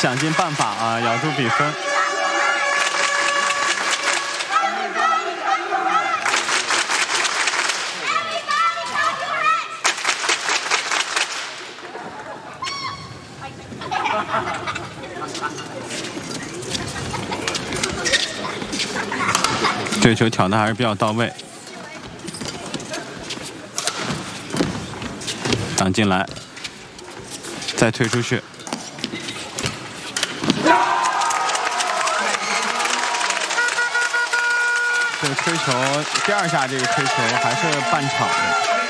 想尽办法啊，咬住比分。这个球挑的还是比较到位，挡进来，再推出去。这个推球，第二下这个推球还是半场的。